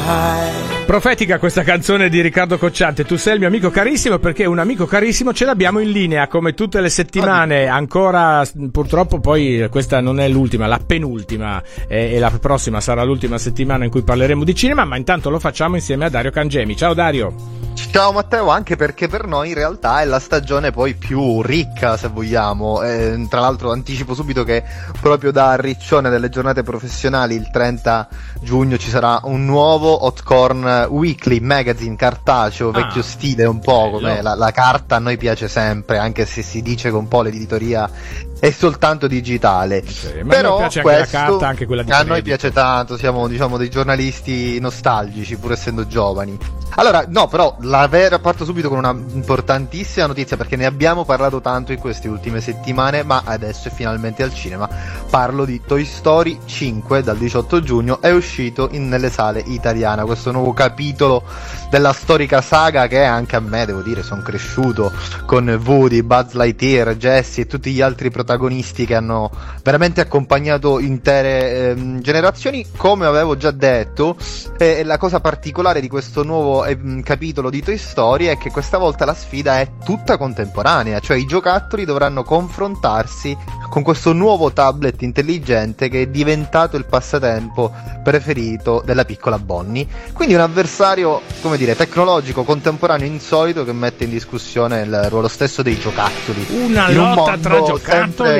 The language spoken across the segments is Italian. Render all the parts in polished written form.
Profetica questa canzone di Riccardo Cocciante. Tu sei il mio amico carissimo, perché un amico carissimo ce l'abbiamo in linea come tutte le settimane. Ancora purtroppo poi questa non è l'ultima, la penultima, e la prossima sarà l'ultima settimana in cui parleremo di cinema, ma intanto lo facciamo insieme a Dario Cangemi. Ciao Dario. Ciao Matteo, anche perché per noi in realtà è la stagione poi più ricca, se vogliamo. Tra l'altro anticipo subito che proprio da Riccione delle giornate professionali il 30 giugno ci sarà un nuovo Hotcorn Weekly magazine cartaceo, vecchio stile un po', come la carta a noi piace sempre, anche se si dice che un po' l'editoria è soltanto digitale. Ma però a noi piace anche la carta, anche quella di a noi piace tanto, siamo diciamo dei giornalisti nostalgici pur essendo giovani. Allora, no, però parto subito con una importantissima notizia, perché ne abbiamo parlato tanto in queste ultime settimane, ma adesso è finalmente al cinema. Parlo di Toy Story 5, dal 18 giugno è uscito nelle sale italiane, questo nuovo capitolo della storica saga che anche a me, devo dire, sono cresciuto con Woody, Buzz Lightyear, Jessie e tutti gli altri protagonisti che hanno veramente accompagnato intere generazioni. Come avevo già detto, la cosa particolare di questo nuovo capitolo di Toy Story è che questa volta la sfida è tutta contemporanea, cioè i giocattoli dovranno confrontarsi con questo nuovo tablet intelligente che è diventato il passatempo preferito della piccola Bonnie. Quindi un avversario, come dire, tecnologico, contemporaneo, insolito, che mette in discussione il ruolo stesso dei giocattoli. Una lotta tra giocattoli.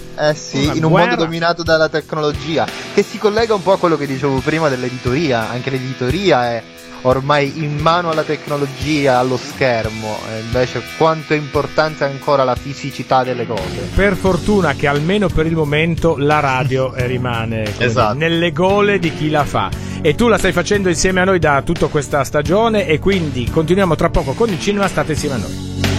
In un mondo dominato dalla tecnologia, che si collega un po' a quello che dicevo prima dell'editoria. Anche l'editoria è ormai in mano alla tecnologia, allo schermo, invece quanto è importante ancora la fisicità delle cose. Per fortuna che almeno per il momento la radio rimane nelle gole di chi la fa, e tu la stai facendo insieme a noi da tutta questa stagione, e quindi continuiamo tra poco con il cinema. State insieme a noi.